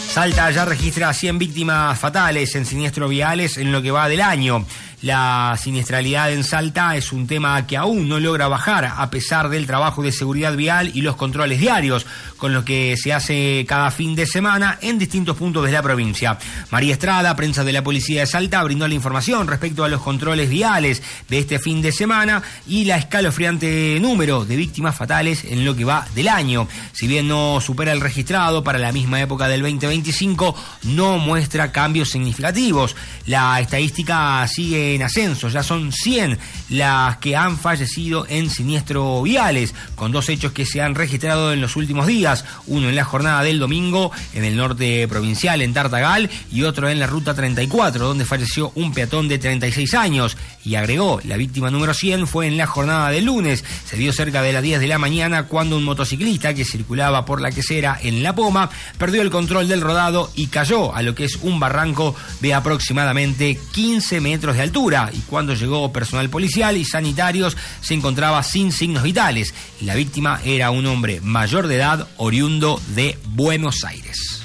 Salta ya registra 100 víctimas fatales en siniestros viales en lo que va del año. La siniestralidad en Salta es un tema que aún no logra bajar a pesar del trabajo de seguridad vial y los controles diarios con los que se hace cada fin de semana en distintos puntos de la provincia. María Estrada, prensa de la Policía de Salta, brindó la información respecto a los controles viales de este fin de semana y la escalofriante número de víctimas fatales en lo que va del año. Si bien no supera el registrado para la misma época del 2025, no muestra cambios significativos. La estadística sigue en ascenso, ya son 100 las que han fallecido en siniestros viales, con 2 hechos que se han registrado en los últimos días, uno en la jornada del domingo en el norte provincial, en Tartagal, y otro en la ruta 34, donde falleció un peatón de 36 años, y agregó, la víctima número 100 fue en la jornada del lunes, se dio cerca de las 10 de la mañana cuando un motociclista que circulaba por la Quesera en La Poma perdió el control del rodado y cayó a lo que es un barranco de aproximadamente 15 metros de altura, y cuando llegó personal policial y sanitarios se encontraba sin signos vitales. La víctima era un hombre mayor de edad oriundo de Buenos Aires.